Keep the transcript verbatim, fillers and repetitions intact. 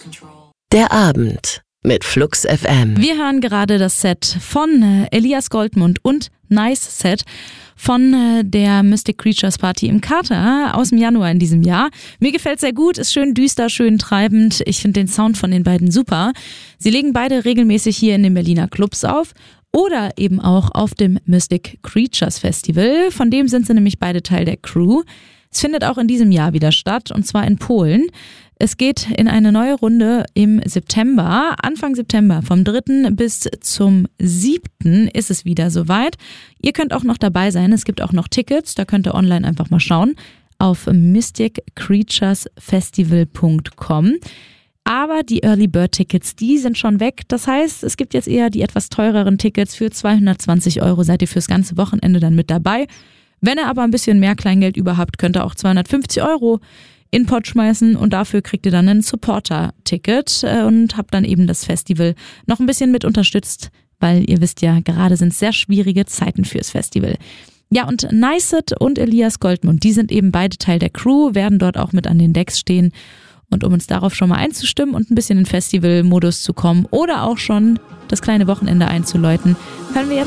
Der Abend mit Flux F M. Wir hören gerade das Set von äh, Elias Goldmund und Nice Set von äh, der Mystic Creatures Party im Kater aus dem Januar in diesem Jahr. Mir gefällt sehr gut, ist schön düster, schön treibend. Ich finde den Sound von den beiden super. Sie legen beide regelmäßig hier in den Berliner Clubs auf oder eben auch auf dem Mystic Creatures Festival. Von dem sind sie nämlich beide Teil der Crew. Es findet auch in diesem Jahr wieder statt und zwar in Polen. Es geht in eine neue Runde im September, Anfang September, vom dritten bis zum siebten ist es wieder soweit. Ihr könnt auch noch dabei sein, es gibt auch noch Tickets, da könnt ihr online einfach mal schauen auf mystic creatures festival punkt com. Aber die Early Bird Tickets, die sind schon weg. Das heißt, es gibt jetzt eher die etwas teureren Tickets. Für zweihundertzwanzig Euro seid ihr fürs ganze Wochenende dann mit dabei. Wenn ihr aber ein bisschen mehr Kleingeld über habt, könnt ihr auch zweihundertfünfzig Euro in den Pott schmeißen und dafür kriegt ihr dann ein Supporter-Ticket und habt dann eben das Festival noch ein bisschen mit unterstützt, weil ihr wisst ja, gerade sind sehr schwierige Zeiten fürs Festival. Ja, und Nicet und Elias Goldmund, die sind eben beide Teil der Crew, werden dort auch mit an den Decks stehen. Und um uns darauf schon mal einzustimmen und ein bisschen in Festival-Modus zu kommen oder auch schon das kleine Wochenende einzuläuten, hören wir jetzt